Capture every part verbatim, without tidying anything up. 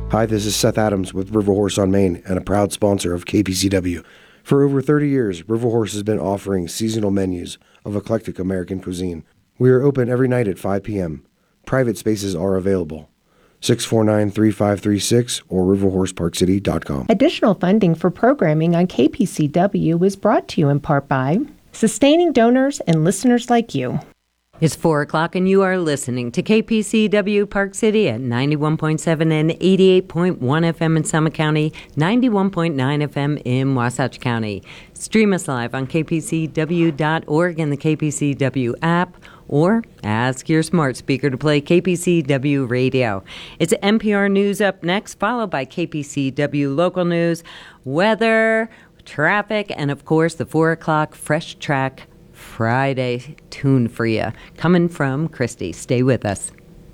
Hi, this is Seth Adams with River Horse on Main and a proud sponsor of K P C W. For over thirty years, River Horse has been offering seasonal menus of eclectic American cuisine. We are open every night at five p.m. Private spaces are available. six four nine, three five three six or river horse park city dot com. Additional funding for programming on K P C W is brought to you in part by sustaining donors and listeners like you. It's four o'clock and you are listening to K P C W Park City at ninety-one point seven and eighty-eight point one F M in Summit County, ninety-one point nine F M in Wasatch County. Stream us live on K P C W dot org and the K P C W app, or ask your smart speaker to play K P C W Radio. It's N P R News up next, followed by K P C W Local News, weather, traffic, and of course the four o'clock Fresh Track Friday tune for you, coming from Christy. Stay with us.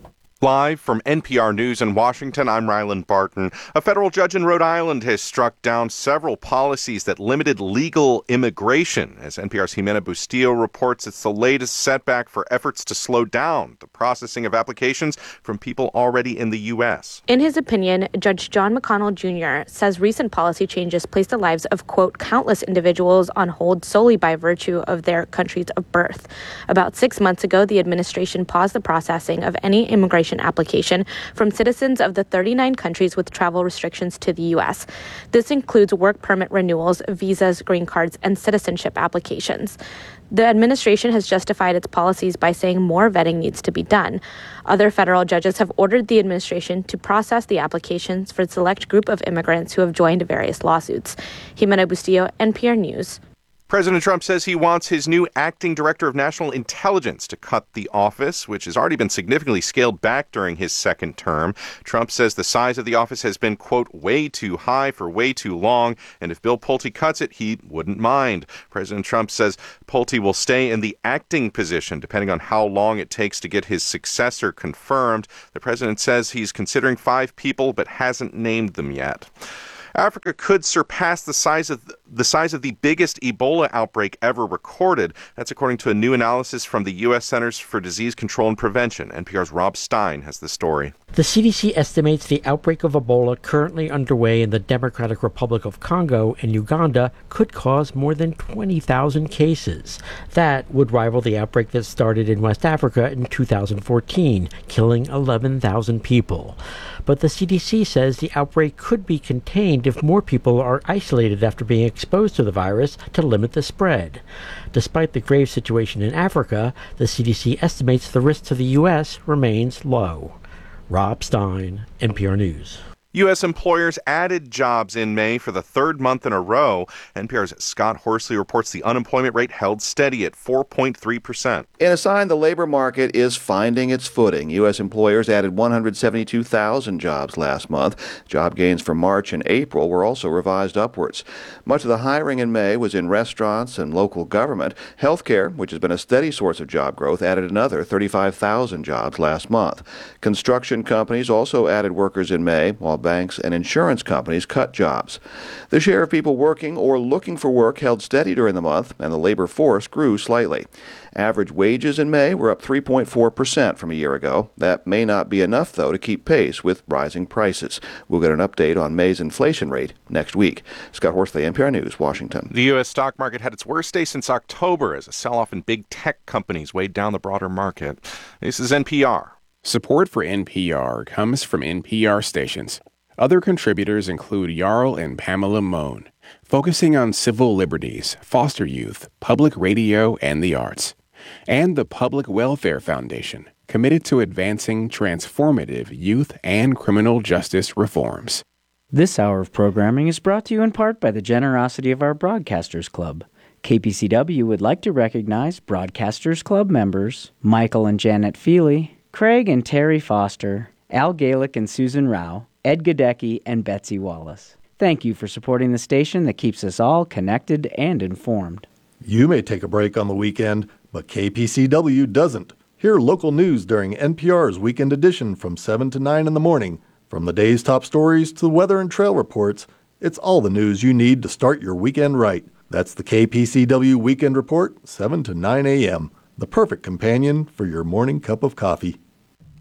Live from N P R News in Washington, I'm Ryland Barton. A federal judge in Rhode Island has struck down several policies that limited legal immigration. As N P R's Jimena Bustillo reports, it's the latest setback for efforts to slow down the processing of applications from people already in the U S. In his opinion, Judge John McConnell Junior says recent policy changes place the lives of, quote, countless individuals on hold solely by virtue of their countries of birth. About six months ago, the administration paused the processing of any immigration application from citizens of the thirty-nine countries with travel restrictions to the U S. This includes work permit renewals, visas, green cards, and citizenship applications. The administration has justified its policies by saying more vetting needs to be done. Other federal judges have ordered the administration to process the applications for a select group of immigrants who have joined various lawsuits. Jimena Bustillo, N P R News. President Trump says he wants his new acting director of national intelligence to cut the office, which has already been significantly scaled back during his second term. Trump says the size of the office has been, quote, way too high for way too long, and if Bill Pulte cuts it, he wouldn't mind. President Trump says Pulte will stay in the acting position, depending on how long it takes to get his successor confirmed. The president says he's considering five people, but hasn't named them yet. Africa could surpass the size of the size of the biggest Ebola outbreak ever recorded. That's according to a new analysis from the U S Centers for Disease Control and Prevention. N P R's Rob Stein has the story. The C D C estimates the outbreak of Ebola currently underway in the Democratic Republic of Congo and Uganda could cause more than twenty thousand cases. That would rival the outbreak that started in West Africa in two thousand fourteen, killing eleven thousand people. But the C D C says the outbreak could be contained if more people are isolated after being exposed to the virus to limit the spread. Despite the grave situation in Africa, the C D C estimates the risk to the U S remains low. Rob Stein, N P R News. U S employers added jobs in May for the third month in a row. N P R's Scott Horsley reports the unemployment rate held steady at four point three percent. In a sign the labor market is finding its footing, U S employers added one hundred seventy-two thousand jobs last month. Job gains for March and April were also revised upwards. Much of the hiring in May was in restaurants and local government. Healthcare, which has been a steady source of job growth, added another thirty-five thousand jobs last month. Construction companies also added workers in May, while banks and insurance companies cut jobs. The share of people working or looking for work held steady during the month, and the labor force grew slightly. Average wages in May were up three point four percent from a year ago. That may not be enough, though, to keep pace with rising prices. We'll get an update on May's inflation rate next week. Scott Horsley, N P R News, Washington. The U S stock market had its worst day since October as a sell-off in big tech companies weighed down the broader market. This is N P R. Support for N P R comes from N P R stations. Other contributors include Jarl and Pamela Mohn, focusing on civil liberties, foster youth, public radio, and the arts. And the Public Welfare Foundation, committed to advancing transformative youth and criminal justice reforms. This hour of programming is brought to you in part by the generosity of our Broadcasters Club. K P C W would like to recognize Broadcasters Club members Michael and Janet Feely, Craig and Terry Foster, Al Galick and Susan Rao, Ed Gadecki, and Betsy Wallace. Thank you for supporting the station that keeps us all connected and informed. You may take a break on the weekend, but K P C W doesn't. Hear local news during N P R's Weekend Edition from seven to nine in the morning. From the day's top stories to the weather and trail reports, it's all the news you need to start your weekend right. That's the K P C W Weekend Report, seven to nine a.m., the perfect companion for your morning cup of coffee.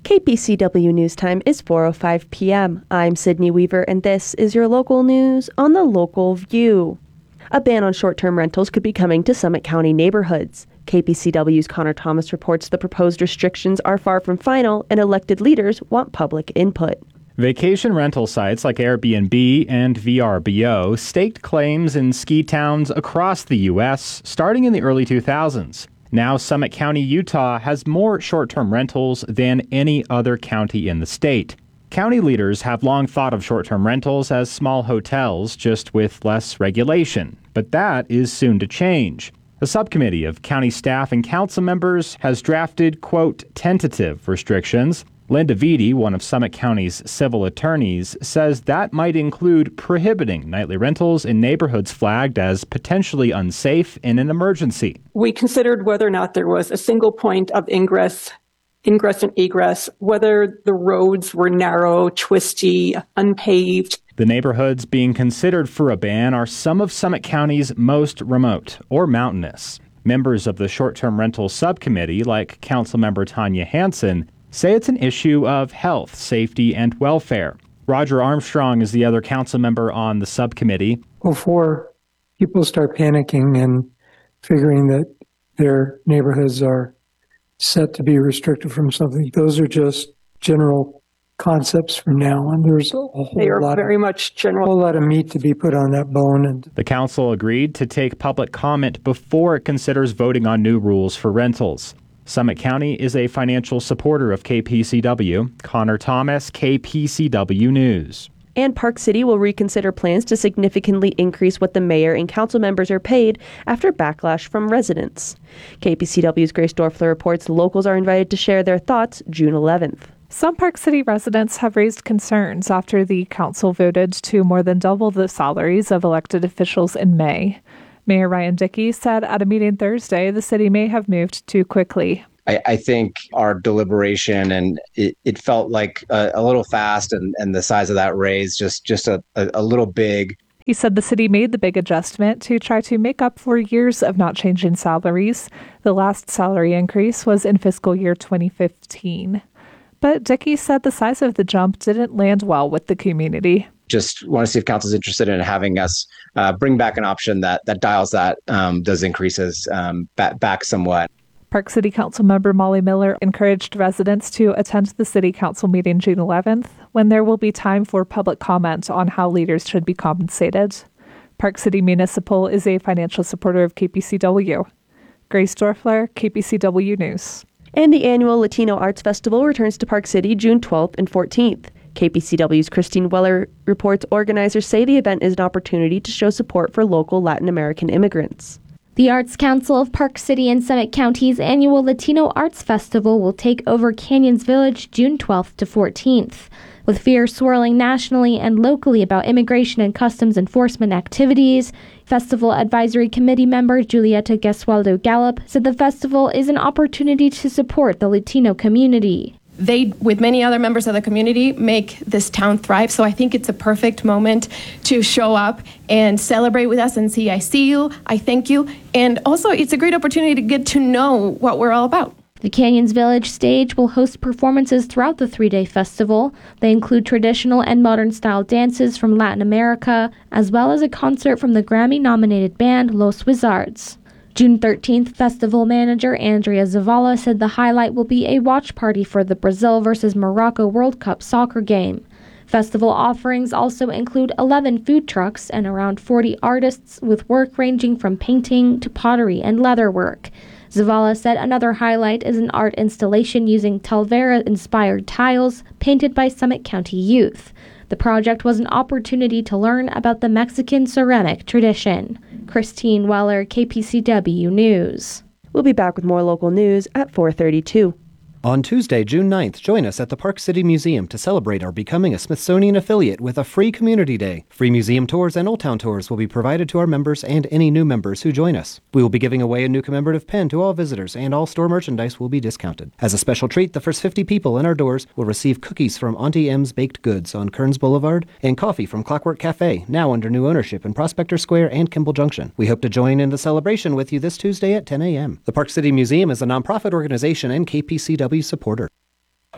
K P C W News Time is four oh five p.m. I'm Sydney Weaver, and this is your local news on the Local View. A ban on short-term rentals could be coming to Summit County neighborhoods. K P C W's Connor Thomas reports the proposed restrictions are far from final, and elected leaders want public input. Vacation rental sites like Airbnb and V R B O staked claims in ski towns across the U S starting in the early two thousands. Now Summit County, Utah has more short-term rentals than any other county in the state. County leaders have long thought of short-term rentals as small hotels, just with less regulation. But that is soon to change. A subcommittee of county staff and council members has drafted, quote, tentative restrictions. Linda Vitti, one of Summit County's civil attorneys, says that might include prohibiting nightly rentals in neighborhoods flagged as potentially unsafe in an emergency. We considered whether or not there was a single point of ingress, ingress and egress, whether the roads were narrow, twisty, unpaved. The neighborhoods being considered for a ban are some of Summit County's most remote or mountainous. Members of the short-term rental subcommittee, like Councilmember Tanya Hansen, say it's an issue of health, safety, and welfare. Roger Armstrong is the other council member on the subcommittee. Before people start panicking and figuring that their neighborhoods are set to be restricted from something, those are just general concepts from now on. There's a whole they are lot very of, much general. whole lot of meat to be put on that bone. And the council agreed to take public comment before it considers voting on new rules for rentals. Summit County is a financial supporter of K P C W. Connor Thomas, K P C W News. And Park City will reconsider plans to significantly increase what the mayor and council members are paid after backlash from residents. K P C W's Grace Dorfler reports locals are invited to share their thoughts June eleventh. Some Park City residents have raised concerns after the council voted to more than double the salaries of elected officials in May. Mayor Ryan Dickey said at a meeting Thursday the city may have moved too quickly. I, I think our deliberation and it, it felt like a, a little fast, and, and the size of that raise just, just a, a, a little big. He said the city made the big adjustment to try to make up for years of not changing salaries. The last salary increase was in fiscal year twenty fifteen. But Dickey said the size of the jump didn't land well with the community. Just want to see if council's interested in having us uh, bring back an option that that dials that um, those increases um, back, back somewhat. Park City Council member Molly Miller encouraged residents to attend the city council meeting June eleventh, when there will be time for public comment on how leaders should be compensated. Park City Municipal is a financial supporter of K P C W. Grace Dorfler, K P C W News. And the annual Latino Arts Festival returns to Park City June twelfth and fourteenth. K P C W's Christine Weller reports organizers say the event is an opportunity to show support for local Latin American immigrants. The Arts Council of Park City and Summit County's annual Latino Arts Festival will take over Canyons Village June twelfth to fourteenth. With fear swirling nationally and locally about immigration and customs enforcement activities, Festival Advisory Committee member Julieta Gesualdo Gallup said the festival is an opportunity to support the Latino community. They, with many other members of the community, make this town thrive. So I think it's a perfect moment to show up and celebrate with us and see, I see you, I thank you. And also, it's a great opportunity to get to know what we're all about. The Canyons Village stage will host performances throughout the three-day festival. They include traditional and modern-style dances from Latin America, as well as a concert from the Grammy-nominated band Los Wizards. June thirteenth, festival manager Andrea Zavala said the highlight will be a watch party for the Brazil versus Morocco World Cup soccer game. Festival offerings also include eleven food trucks and around forty artists with work ranging from painting to pottery and leatherwork. Zavala said another highlight is an art installation using Talvera-inspired tiles painted by Summit County youth. The project was an opportunity to learn about the Mexican ceramic tradition. Christine Weller, K P C W News. We'll be back with more local news at four thirty-two. On Tuesday, June ninth, join us at the Park City Museum to celebrate our becoming a Smithsonian affiliate with a free community day. Free museum tours and Old Town tours will be provided to our members and any new members who join us. We will be giving away a new commemorative pen to all visitors, and all store merchandise will be discounted. As a special treat, the first fifty people in our doors will receive cookies from Auntie M's Baked Goods on Kearns Boulevard and coffee from Clockwork Cafe, now under new ownership in Prospector Square and Kimball Junction. We hope to join in the celebration with you this Tuesday at ten a.m. The Park City Museum is a nonprofit organization and K P C W supporter.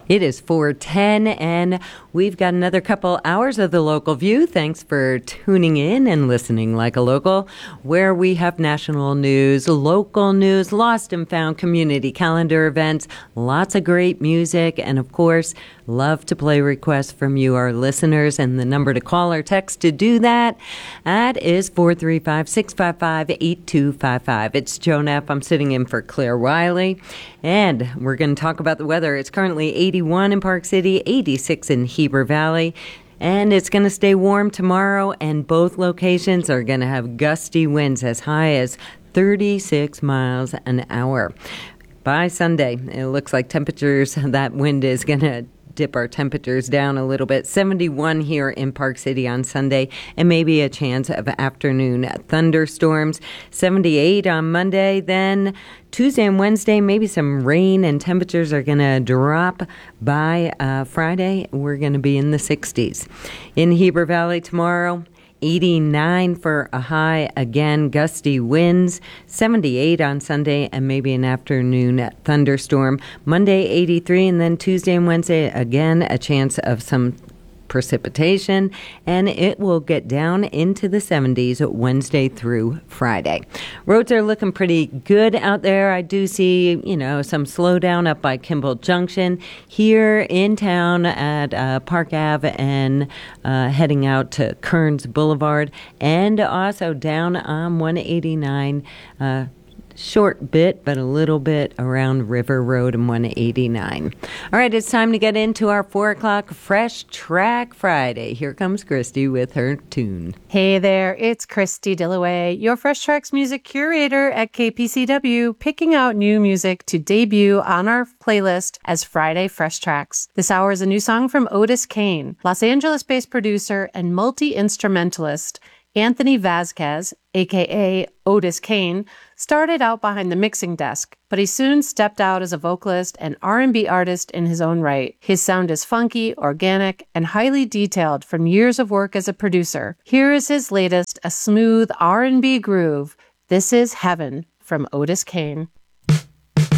It is four ten, and we've got another couple hours of the Local View. Thanks for tuning in and listening like a local, where we have national news, local news, lost and found, community calendar events, lots of great music, and of course, love to play requests from you, our listeners. And the number to call or text to do that, that is four three five, six five five, eight two five five. It's Joan F. I'm sitting in for Claire Wiley, and we're going to talk about the weather. It's currently eighty-one in Park City, eighty-six in Heber Valley, and it's going to stay warm tomorrow, and both locations are going to have gusty winds as high as thirty-six miles an hour. By Sunday, it looks like temperatures, that wind is going to dip our temperatures down a little bit. seventy-one here in Park City on Sunday, and maybe a chance of afternoon thunderstorms. seventy-eight on Monday. Then Tuesday and Wednesday, maybe some rain, and temperatures are going to drop. By uh, Friday, we're going to be in the sixties. In Heber Valley tomorrow, eighty-nine for a high, again, gusty winds. seventy-eight on Sunday, and maybe an afternoon thunderstorm. Monday, eighty-three, and then Tuesday and Wednesday, again, a chance of some precipitation, and it will get down into the seventies Wednesday through Friday. Roads are looking pretty good out there. I do see, you know, some slowdown up by Kimball Junction, here in town at uh, Park Avenue, and uh, heading out to Kearns Boulevard, and also down on one eighty-nine, uh, short bit, but a little bit around River Road and one eighty-nine. All right, it's time to get into our four o'clock Fresh Track Friday. Here comes Christy with her tune. Hey there, it's Christy Dillaway, your Fresh Tracks music curator at K P C W, picking out new music to debut on our playlist as Friday Fresh Tracks. This hour is a new song from Otis Kane. Los Angeles-based producer and multi-instrumentalist Anthony Vasquez, aka Otis Kane, started out behind the mixing desk, but he soon stepped out as a vocalist and R and B artist in his own right. His sound is funky, organic, and highly detailed from years of work as a producer. Here is his latest, a smooth R and B groove. This is Heaven from Otis Kane.